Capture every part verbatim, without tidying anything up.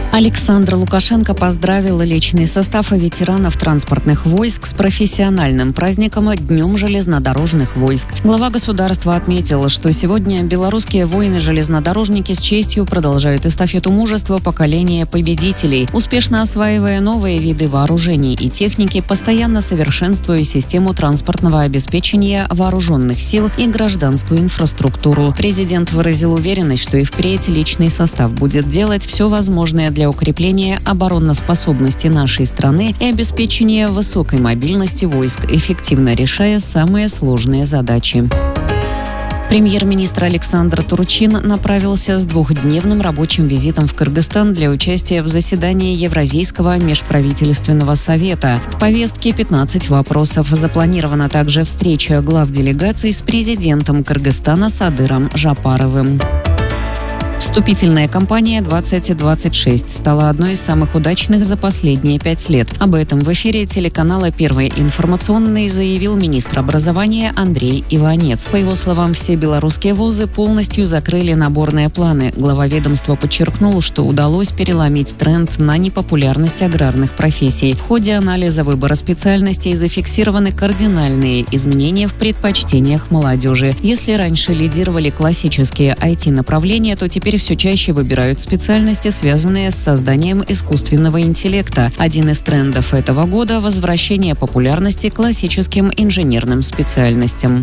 Александр Лукашенко поздравил личный состав и ветеранов транспортных войск с профессиональным праздником Днем железнодорожных войск. Глава государства отметил, что сегодня белорусские воины-железнодорожники с честью продолжают эстафету мужества поколения победителей, успешно осваивая новые виды вооружений и техники, постоянно совершенствуя систему транспортного обеспечения вооруженных сил и гражданскую инфраструктуру. Президент выразил уверенность, что и впредь личный состав будет делать все возможное для укрепления обороноспособности нашей страны и обеспечения высокой мобильности войск, эффективно решая самые сложные задачи. Премьер-министр Александр Турчин направился с двухдневным рабочим визитом в Кыргызстан для участия в заседании Евразийского межправительственного совета. В повестке пятнадцать вопросов. Запланирована также встреча глав делегаций с президентом Кыргызстана Садыром Жапаровым. Вступительная кампания двадцать двадцать шесть стала одной из самых удачных за последние пять лет. Об этом в эфире телеканала «Первый информационный» заявил министр образования Андрей Иванец. По его словам, все белорусские вузы полностью закрыли наборные планы. Глава ведомства подчеркнул, что удалось переломить тренд на непопулярность аграрных профессий. В ходе анализа выбора специальностей зафиксированы кардинальные изменения в предпочтениях молодежи. Если раньше лидировали классические ай ти-направления, то теперь Теперь все чаще выбирают специальности, связанные с созданием искусственного интеллекта. Один из трендов этого года – возвращение популярности классическим инженерным специальностям.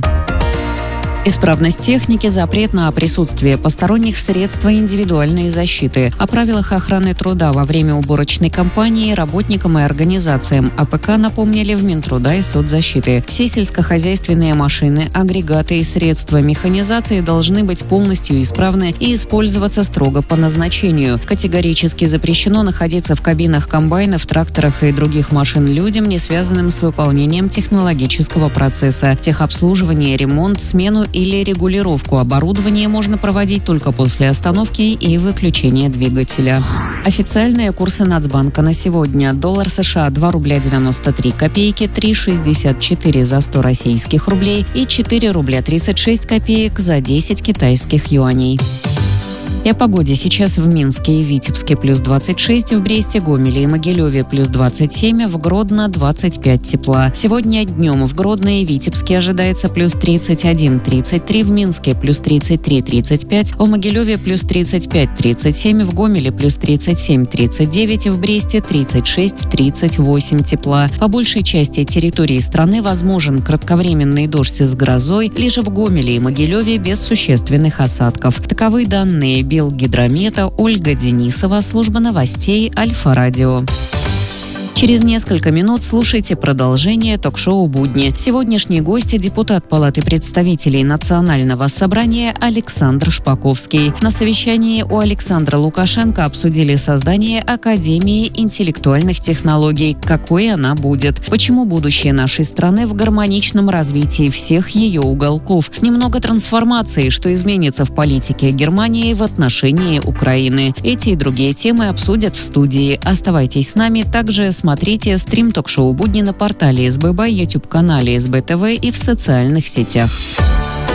Исправность техники, запрет на присутствие посторонних средств индивидуальной защиты. О правилах охраны труда во время уборочной кампании работникам и организациям а пэ ка напомнили в Минтруда и соцзащиты. Все сельскохозяйственные машины, агрегаты и средства механизации должны быть полностью исправны и использоваться строго по назначению. Категорически запрещено находиться в кабинах комбайнов, тракторах и других машин людям, не связанным с выполнением технологического процесса. Техобслуживание, ремонт, смену или регулировку оборудования можно проводить только после остановки и выключения двигателя. Официальные курсы Нацбанка на сегодня. Доллар США два рубля девяносто три копейки, три шестьдесят четыре за сто российских рублей и четыре рубля тридцать шесть копеек за десять китайских юаней. И о погоде. Сейчас в Минске и Витебске плюс двадцать шесть, в Бресте, Гомеле и Могилеве плюс двадцать семь, в Гродно двадцать пять тепла. Сегодня днем в Гродно и Витебске ожидается плюс тридцать один тридцать три, в Минске плюс тридцать три тридцать пять, в Могилеве плюс тридцать пять тридцать семь, в Гомеле плюс тридцать семь тридцать девять, в Бресте тридцать шесть тридцать восемь тепла. По большей части территории страны возможен кратковременный дождь с грозой, лишь в Гомеле и Могилеве без существенных осадков. Таковы данные Белгидромета. Ольга Денисова, служба новостей Альфа-Радио. Через несколько минут слушайте продолжение ток-шоу «Будни». Сегодняшний гость – депутат Палаты представителей Национального собрания Александр Шпаковский. На совещании у Александра Лукашенко обсудили создание Академии интеллектуальных технологий. Какой она будет? Почему будущее нашей страны в гармоничном развитии всех ее уголков? Немного трансформации, что изменится в политике Германии в отношении Украины. Эти и другие темы обсудят в студии. Оставайтесь с нами. Также смотрите стрим ток-шоу «Будни» на портале эс бэ бэ, YouTube-канале эс бэ тэ вэ и в социальных сетях.